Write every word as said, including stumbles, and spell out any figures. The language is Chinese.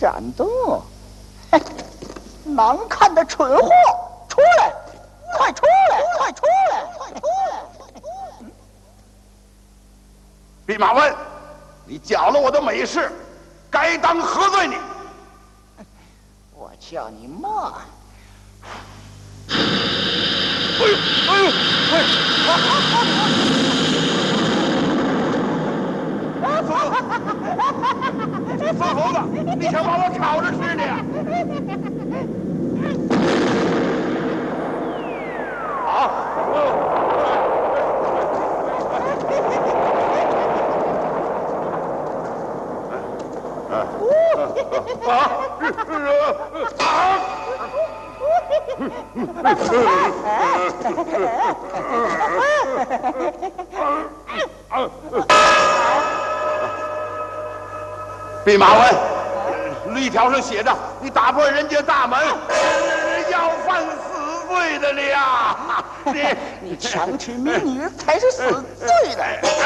战斗，嘿，难看的蠢货，出来！快出来！快出来！快出来！ 弼马温，你搅了我的美事，该当何罪你？ 我叫你慢。 哎呦哎呦哎！疯猴子，你想把我烤着吃呢？啊！弼马温，律条上写着，你打破人家大门，要犯死罪的了呀！你你强娶民女才是死罪的。